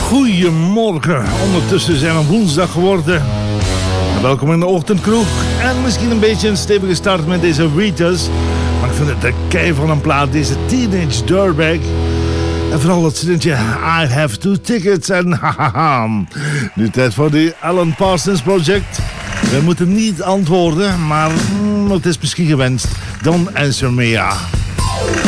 Goedemorgen. Ondertussen zijn we woensdag geworden. Welkom in de ochtendkroeg. En misschien een beetje een stevige start met deze Ritas. Maar ik vind het de kei van een plaat, deze Teenage Dirtbag. En vooral dat zinnetje, I have 2 tickets. En hahaha. Nu tijd voor de Alan Parsons Project. We moeten niet antwoorden, maar het is misschien gewenst. Don't answer me, ja.